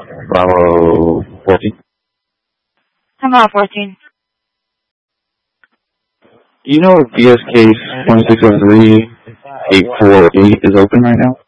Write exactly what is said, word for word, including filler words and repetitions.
Bravo fourteen. Bravo fourteen. Do you know if B S case twenty-six oh three eight four eight is open right now?